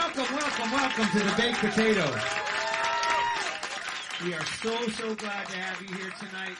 Welcome to the Baked Potato. We are so glad to have you here tonight.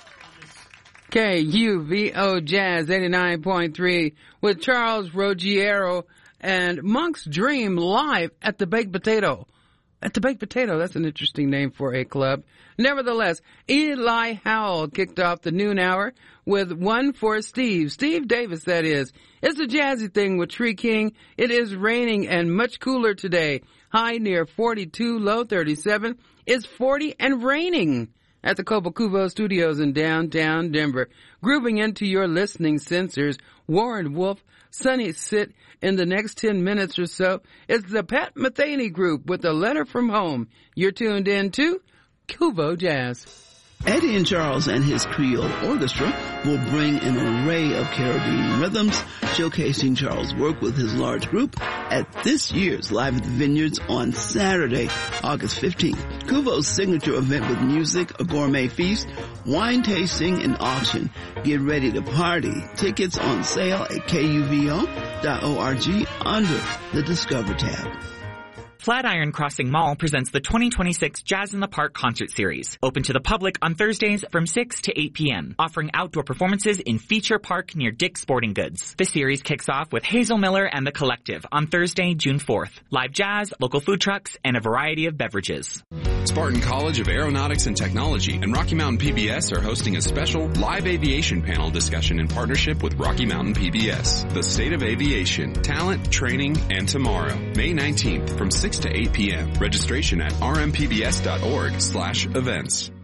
KUVO Jazz 89.3 with Charles Ruggiero and Monk's Dream live at the Baked Potato. At the Baked Potato, that's an interesting name for a club. Nevertheless, Eli Howell kicked off the noon hour with One for Steve. Steve Davis, that is. It's a jazzy thing with Tree King. It is raining and much cooler today. High near 42, low 37. It's 40 and raining at the Cobo Studios in downtown Denver. Grooving into your listening sensors, Warren Wolf, Sunny Sit in the next 10 minutes or so. It's the Pat Metheny Group with a letter from home. You're tuned in to Kuvo Jazz. Eddie and Charles and his Creole Orchestra will bring an array of Caribbean rhythms, showcasing Charles' work with his large group at this year's Live at the Vineyards on Saturday, August 15th. Kuvo's signature event with music, a gourmet feast, wine tasting, and auction. Get ready to party. Tickets on sale at kuvo.org under the Discover tab. Flatiron Crossing Mall presents the 2026 Jazz in the Park concert series, open to the public on Thursdays from 6 to 8 p.m., offering outdoor performances in Feature Park near Dick's Sporting Goods. The series kicks off with Hazel Miller and the Collective on Thursday, June 4th. Live jazz, local food trucks, and a variety of beverages. Spartan College of Aeronautics and Technology and Rocky Mountain PBS are hosting a special live aviation panel discussion in partnership with Rocky Mountain PBS. The State of Aviation, Talent, Training, and Tomorrow. May 19th from 6 to 8 p.m. Registration at rmpbs.org/events.